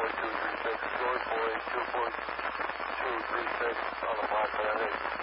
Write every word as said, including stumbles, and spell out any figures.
two three six, George Boy two four two three six on the block for that eight.